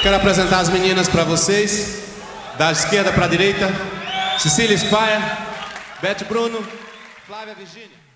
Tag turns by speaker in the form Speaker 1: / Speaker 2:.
Speaker 1: Quero apresentar as meninas para vocês, da esquerda para a direita. Cecília Spaia, Beth Bruno, Flávia Virgínia.